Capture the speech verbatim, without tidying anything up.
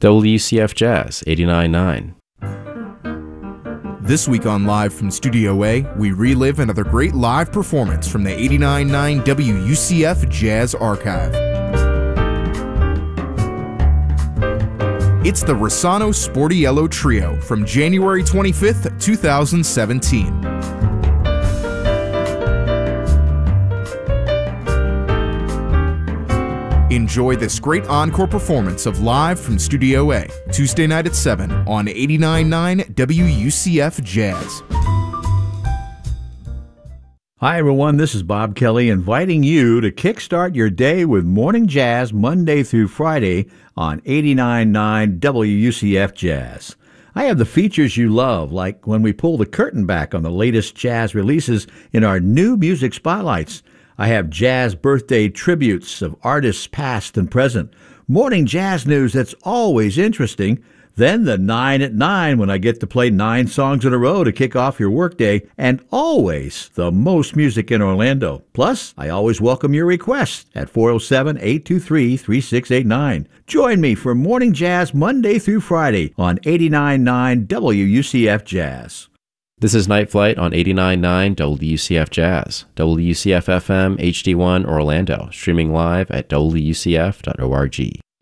W C F Jazz eighty-nine point nine. This week on Live from Studio A, we relive another great live performance from the eighty-nine point nine W U C F Jazz Archive. It's the Rossano Sportiello Trio from January twenty-fifth, two thousand seventeen. Enjoy this great encore performance of Live from Studio A, Tuesday night at seven on eighty-nine point nine W U C F Jazz. Hi everyone, this is Bob Kelly inviting you to kickstart your day with morning jazz Monday through Friday on eighty-nine point nine W U C F Jazz. I have the features you love, like when we pull the curtain back on the latest jazz releases in our new music spotlights. I have jazz birthday tributes of artists past and present, morning jazz news that's always interesting, then the nine at nine when I get to play nine songs in a row to kick off your workday, and always the most music in Orlando. Plus, I always welcome your requests at four oh seven, eight two three, three six eight nine. Join me for morning jazz Monday through Friday on eighty-nine point nine W U C F Jazz. This is Night Flight on eighty-nine point nine W U C F Jazz, W U C F F M H D one Orlando, streaming live at W U C F dot org.